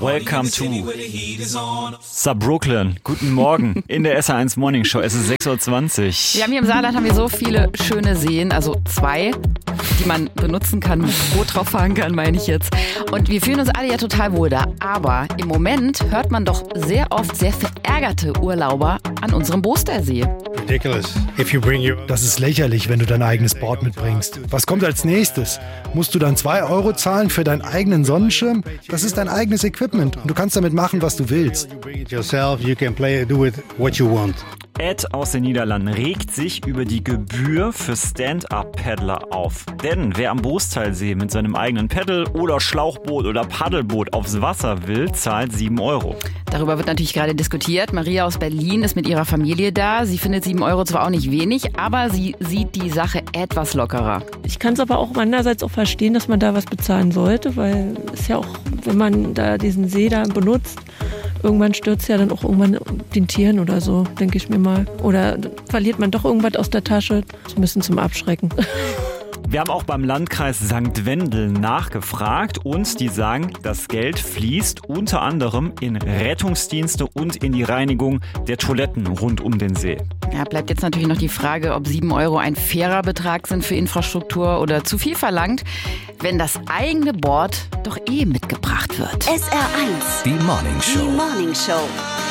Welcome to Saarbrücken. Guten Morgen in der SR1 Morning Show. Es ist 6:20 Uhr. Ja, hier im Saarland haben wir so viele schöne Seen, also 2, die man benutzen kann, mit Boot drauf fahren kann, meine ich jetzt. Und wir fühlen uns alle ja total wohl da. Aber im Moment hört man doch sehr oft sehr verärgerte Urlauber an unserem Bostersee. Das ist lächerlich, wenn du dein eigenes Board mitbringst. Was kommt als nächstes? Musst du dann 2 Euro zahlen für deinen eigenen Sonnenschirm? Das ist dein eigenes Equipment und du kannst damit machen, was du willst. Ed aus den Niederlanden regt sich über die Gebühr für Stand-Up-Paddler auf. Denn wer am Boostalsee mit seinem eigenen Paddle oder Schlauchboot oder Paddelboot aufs Wasser will, zahlt 7 Euro. Darüber wird natürlich gerade diskutiert. Maria aus Berlin ist mit ihrer Familie da. Sie findet 7 Euro zwar auch nicht wenig, aber sie sieht die Sache etwas lockerer. Ich kann es aber auch andererseits auch verstehen, dass man da was bezahlen sollte, weil es ja auch, wenn man da diesen See da benutzt, irgendwann stürzt ja dann auch irgendwann den Tieren oder so, denke ich mir mal. Oder verliert man doch irgendwas aus der Tasche, so ein bisschen zum Abschrecken. Wir haben auch beim Landkreis St. Wendel nachgefragt und die sagen, das Geld fließt unter anderem in Rettungsdienste und in die Reinigung der Toiletten rund um den See. Ja, bleibt jetzt natürlich noch die Frage, ob 7 Euro ein fairer Betrag sind für Infrastruktur oder zu viel verlangt, wenn das eigene Board doch mitgebracht wird. SR1, die Morning Show. Die Morning Show.